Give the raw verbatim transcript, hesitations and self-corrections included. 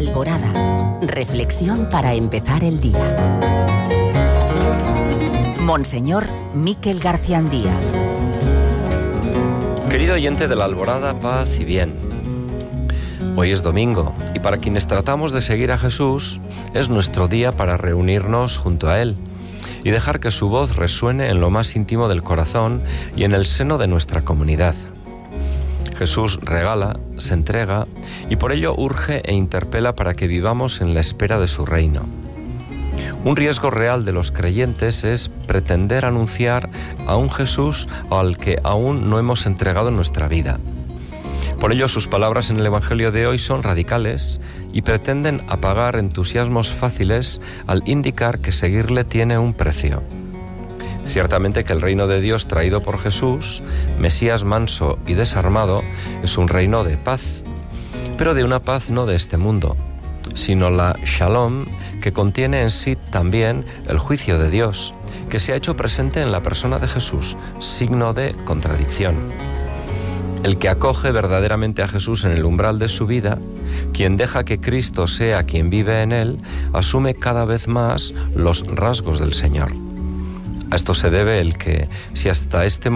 Alborada. Reflexión para empezar el día. Monseñor Miquel Garciandía. Querido oyente de la Alborada, paz y bien. Hoy es domingo y para quienes tratamos de seguir a Jesús es nuestro día para reunirnos junto a Él y dejar que su voz resuene en lo más íntimo del corazón y en el seno de nuestra comunidad. Jesús regala, se entrega y por ello urge e interpela para que vivamos en la espera de su reino. Un riesgo real de los creyentes es pretender anunciar a un Jesús al que aún no hemos entregado en nuestra vida. Por ello sus palabras en el Evangelio de hoy son radicales y pretenden apagar entusiasmos fáciles al indicar que seguirle tiene un precio. Ciertamente que el reino de Dios traído por Jesús, Mesías manso y desarmado, es un reino de paz, pero de una paz no de este mundo, sino la Shalom, que contiene en sí también el juicio de Dios, que se ha hecho presente en la persona de Jesús, signo de contradicción. El que acoge verdaderamente a Jesús en el umbral de su vida, quien deja que Cristo sea quien vive en él, asume cada vez más los rasgos del Señor. A esto se debe el que, si hasta este